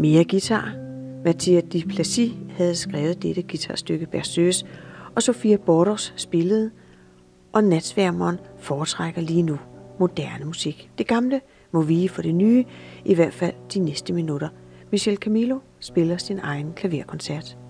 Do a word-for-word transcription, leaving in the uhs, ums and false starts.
Mere guitar. Mathias Duplessis havde skrevet dette guitarstykke Berceuse, og Sofia Bordos spillede, og natsværmeren foretrækker lige nu moderne musik. Det gamle må vige for det nye, i hvert fald de næste minutter. Michel Camilo spiller sin egen klaverkoncert.